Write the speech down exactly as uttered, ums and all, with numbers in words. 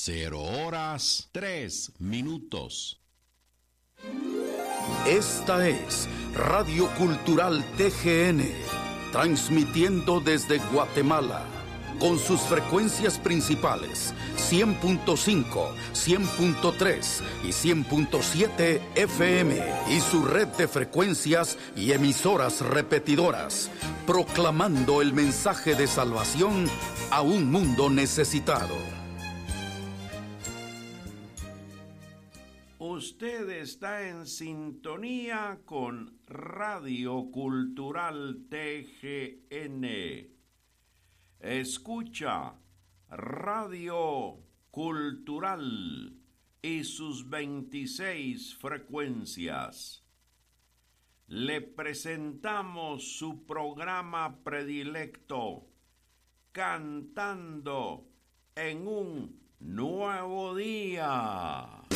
Cero horas, tres minutos. Esta es Radio Cultural T G N, transmitiendo desde Guatemala, con sus frecuencias principales, cien punto cinco, cien punto tres y cien punto siete F M, y su red de frecuencias y emisoras repetidoras, proclamando el mensaje de salvación a un mundo necesitado. Usted está en sintonía con Radio Cultural T G N. Escucha Radio Cultural y sus veintiséis frecuencias. Le presentamos su programa predilecto, Cantando en un Nuevo Día.